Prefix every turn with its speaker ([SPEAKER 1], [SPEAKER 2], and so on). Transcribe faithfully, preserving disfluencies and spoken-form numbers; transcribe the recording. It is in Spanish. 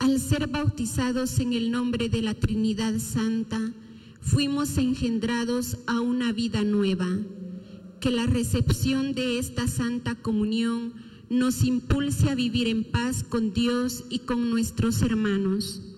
[SPEAKER 1] Al ser bautizados en el nombre de la Trinidad Santa, fuimos engendrados a una vida nueva. Que la recepción de esta Santa Comunión nos impulse a vivir en paz con Dios y con nuestros hermanos.